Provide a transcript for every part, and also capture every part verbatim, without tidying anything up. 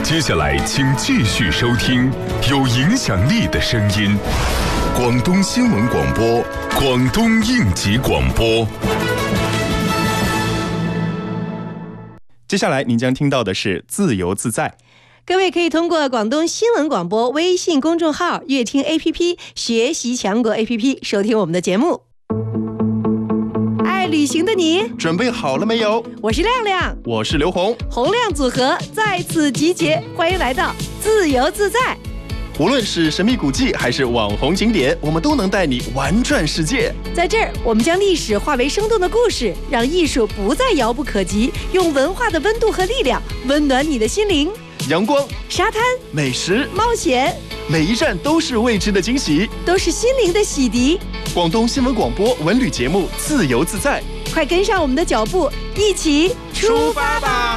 接下来请继续收听有影响力的声音——广东新闻广播、广东应急广播。 接下来您将听到的是自由自在。 各位可以通过广东新闻广播微信公众号、乐听 A P P、学习强国 A P P 收听我们的节目。爱旅行的你准备好了没有？ 我是亮亮， 我是刘红， 洪亮组合在此集结，欢迎来到自由自在。 无论是神秘古迹还是网红景点，我们都能带你玩转世界。 在这儿，我们将历史化为生动的故事，让艺术不再遥不可及，用文化的温度和力量温暖你的心灵。 阳光、 沙滩、 美食、 冒险， 每一站都是未知的惊喜， 都是心灵的洗涤。 广东新闻广播文旅节目《自由自在》， 快跟上我们的脚步，一起出发吧！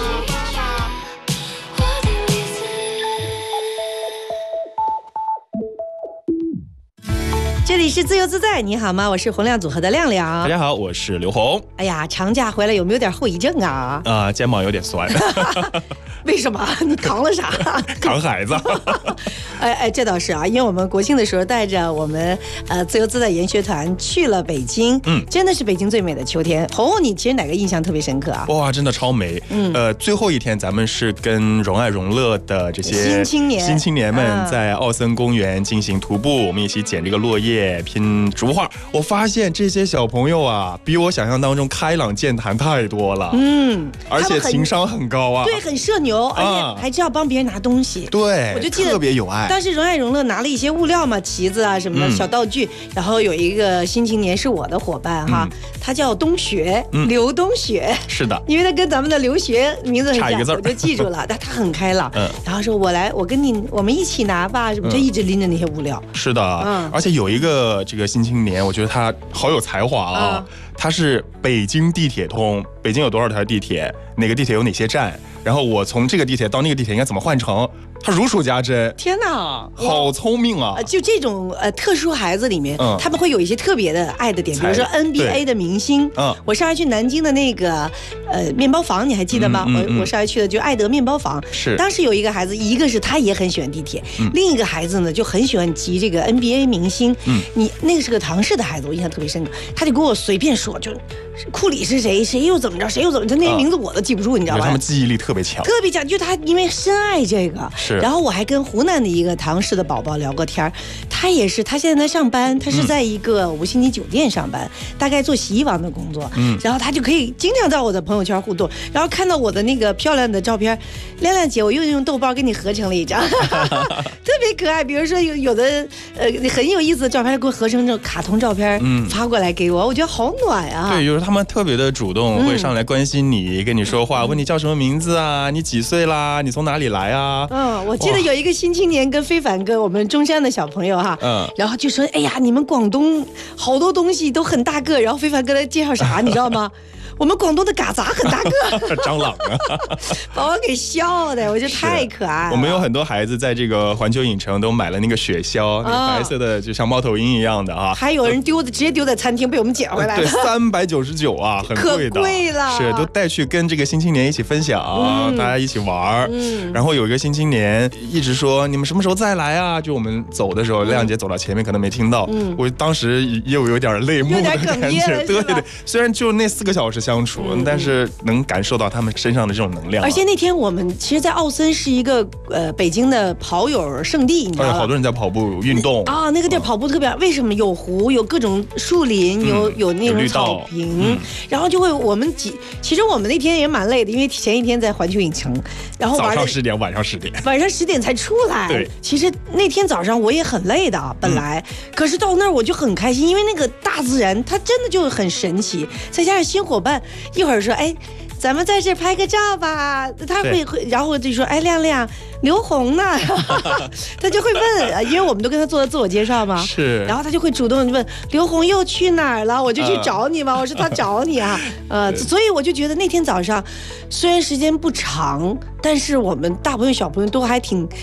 这里是自由自在，你好吗？我是洪亮组合的亮亮。 大家好，我是刘红。 哎呀，长假回来有没有点后遗症啊？ 啊、呃，肩膀有点酸。 为什么？你扛了啥？ 扛孩子。 哎哎，这倒是啊，因为我们国庆的时候带着我们呃自由自在研学团去了北京，嗯，真的是北京最美的秋天。红红，你其实哪个印象特别深刻啊？ 哇，真的超美。嗯，呃，最后一天咱们是跟荣爱荣乐的这些新青年新青年们在奥森公园进行徒步，我们一起捡这个落叶拼竹画。我发现这些小朋友啊，比我想象当中开朗健谈太多了。嗯，而且情商很高啊。 对，很社牛，而且还知道帮别人拿东西。 对， 我就记得特别有爱。 当时荣爱荣乐拿了一些物料嘛，旗子啊什么的、嗯、小道具，然后有一个新青年是我的伙伴哈，嗯、他叫冬雪，嗯、刘冬雪。 是的， 因为他跟咱们的刘学名字很像， 差一个字我就记住了。但他很开朗，嗯、然后说我来，我跟你，我们一起拿吧，什么就一直拎着那些物料。 是的，嗯，而且有一个这个新青年，我觉得他好有才华啊。嗯、他是北京地铁通，北京有多少条地铁？哪个地铁有哪些站？然后我从这个地铁到那个地铁应该怎么换乘？他如数家珍。 天哪， 好聪明啊！ 就这种呃特殊孩子里面，嗯、他们会有一些特别的爱的点，比如说 N B A 的明星。嗯，我上回去南京的那个呃面包房，你还记得吗？嗯嗯嗯、我我上回去的就爱德面包房。 是。 当时有一个孩子，一个是他也很喜欢地铁，嗯、另一个孩子呢就很喜欢集这个 N B A 明星。嗯，你那个是个唐氏的孩子，我印象特别深刻，他就给我随便说，就库里是谁，谁又怎么着，谁又怎么着，那些名字我都记不住，你知道吧？ 他们记忆力特别强， 特别强，就他因为深爱这个。 是。 然后我还跟湖南的一个唐氏的宝宝聊过天，他也是，他现在在上班，他是在一个五星级酒店上班，嗯、大概做洗衣房的工作。嗯。然后他就可以经常在我的朋友圈互动，然后看到我的那个漂亮的照片，亮亮姐，我又用豆包给你合成了一张，特别可爱。比如说有有的呃很有意思的照片，给我合成这种卡通照片，嗯，发过来给我，我觉得好暖啊。 对，就是他们特别的主动，嗯、会上来关心你，跟你说话，问你叫什么名字啊，你几岁啦，你从哪里来啊？ 嗯，我记得有一个新青年跟非凡哥，我们中山的小朋友哈，嗯，然后就说，哎呀，你们广东好多东西都很大个，然后非凡哥来介绍啥，你知道吗？我们广东的嘎杂很大个， 蟑螂啊， 把我给笑的，我觉得太可爱了。 我们有很多孩子在这个环球影城都买了那个雪橇，那个白色的就像猫头鹰一样的啊。 还有人丢的直接丢在餐厅，被我们捡回来了。 对，三百九十九啊，很贵的， 可贵了。 是，都带去跟这个新青年一起分享，嗯、大家一起玩。嗯。然后有一个新青年一直说你们什么时候再来啊？就我们走的时候，亮姐走到前面可能没听到，嗯、我当时又有点泪目的感觉。对对对，虽然就那四个小时相处，嗯、但是能感受到他们身上的这种能量、啊。 而且那天我们其实，在奥森是一个呃北京的跑友圣地，你知道吗？ 好多人在跑步运动啊，那个地儿跑步特别好。为什么？有湖，有各种树林，有有那种草坪，嗯、然后就会我们几，其实我们那天也蛮累的，因为前一天在环球影城，然后早上十点，晚上十点， 晚上十点才出来。 对， 其实那天早上我也很累的，本来，嗯、可是到那儿我就很开心，因为那个大自然它真的就很神奇，再加上新伙伴。一会儿说，哎，咱们在这拍个照吧。他会会，然后就说，哎，亮亮，刘红呢？他就会问，因为我们都跟他做了自我介绍嘛。 是。 然后他就会主动问，刘红又去哪儿了？我就去找你嘛。呃、我说他找你啊。呃，所以我就觉得那天早上，虽然时间不长，但是我们大朋友小朋友都还挺。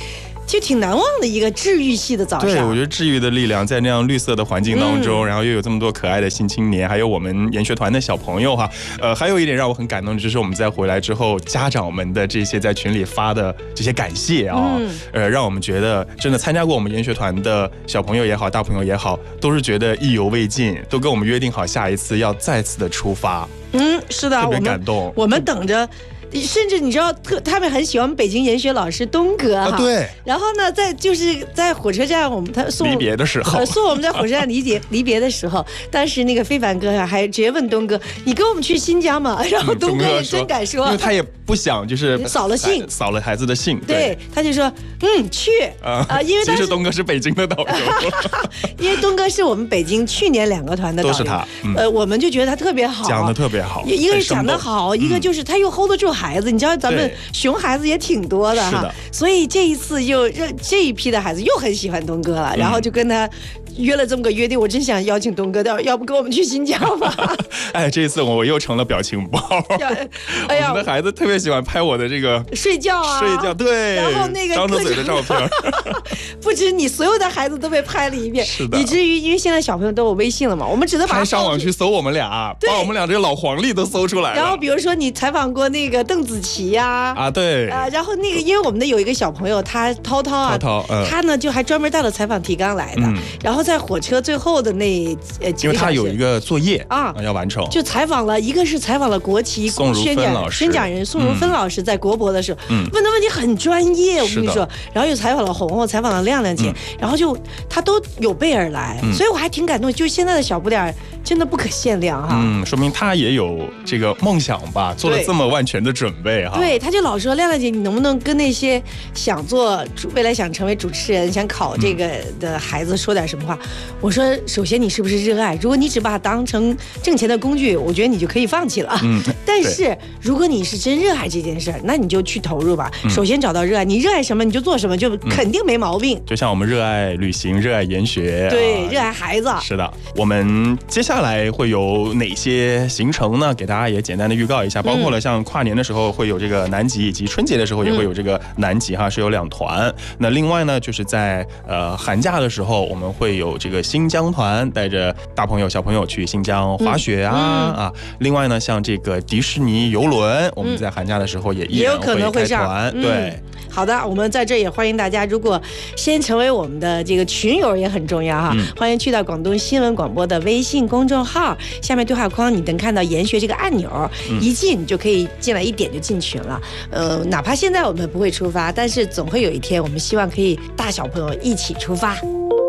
就挺难忘的一个治愈系的早上。 对，我觉得治愈的力量在那样绿色的环境当中，嗯、然后又有这么多可爱的新青年，还有我们研学团的小朋友哈。呃，还有一点让我很感动的就是我们在回来之后，家长们的这些在群里发的这些感谢啊，嗯、呃，让我们觉得真的参加过我们研学团的小朋友也好，大朋友也好，都是觉得意犹未尽，都跟我们约定好下一次要再次的出发。 嗯，是的， 特别感动。 我们, 我们等着。甚至你知道，特他们很喜欢北京研学老师东哥哈、 啊，对。 然后呢，在就是在火车站，我们他送离别的时候， 呃、送我们在火车站离别离别的时候，当时那个非凡哥还直接问东哥：“你跟我们去新疆吗？”然后东哥也真敢说， 嗯、因为他也不想就是扫了兴， 扫了孩子的兴。 对，对他就说：“嗯，去啊、呃，因为其实东哥是北京的导游， 因为东哥是我们北京去年两个团的导游， 都是他。嗯、 呃，我们就觉得他特别好， 讲的特别好， 一个是讲得好，一个就是他又 hold 得住孩子，你知道咱们。熊孩子也挺多的哈，所以这一次又这一批的孩子又很喜欢东哥了，嗯、然后就跟他约了这么个约定。我真想邀请东哥，要要不跟我们去新疆吧？ 哎，这一次我又成了表情包。哎呀，我们的孩子特别喜欢拍我的这个睡觉啊， 睡觉对， 然后那个张着嘴的照片， 不止你，所有的孩子都被拍了一遍， 是的， 以至于因为现在小朋友都有微信了嘛，我们只能把他上网去搜我们俩，把我们俩这个老黄历都搜出来了。 然后比如说你采访过那个邓紫棋呀、啊， 啊对， 啊，然后那个因为我们的有一个小朋友，他涛涛啊， 涛涛，嗯、 他呢就还专门带了采访提纲来的，嗯、然后在火车最后的那呃几个小时， 因为他有一个作业啊要完成， 就采访了一个是采访了国旗宣讲宣讲人宋如芬老师在国博的时候，嗯、问的问题很专业，我跟你说，然后又采访了红红，采访了亮亮姐，嗯、然后就他都有备而来，嗯、所以我还挺感动，就现在的小不点真的不可限量哈， 嗯，说明他也有这个梦想吧，做了这么万全的准备哈， 对，他就老说亮亮姐，你能不能跟那些想做未来想成为主持人、想考这个的孩子说点什么话？嗯、我说，首先你是不是热爱？如果你只把它当成挣钱的工具，我觉得你就可以放弃了。嗯，但是如果你是真热爱这件事儿，那你就去投入吧。嗯、首先找到热爱，你热爱什么你就做什么，就肯定没毛病。 嗯、就像我们热爱旅行、热爱研学， 对， 啊、 热爱孩子。 是的，我们接下来会有哪些行程呢？给大家也简单的预告一下，包括了像跨年的时候会有这个南极，以及春节的时候也会有这个南极哈，是有两团。那另外呢，就是在呃寒假的时候，我们会有这个新疆团，带着大朋友小朋友去新疆滑雪啊、嗯嗯、啊。另外呢，像这个迪士尼游轮，我们在寒假的时候也依然会开团。 嗯、 对、 嗯，好的，我们在这也欢迎大家，如果先成为我们的这个群友也很重要哈，嗯、欢迎去到广东新闻广播的微信公众号，下面对话框你能看到研学这个按钮，嗯、一进你就可以进来，一点就进群了。呃，哪怕现在我们不会出发，但是总会有一天，我们希望可以大小朋友一起出发。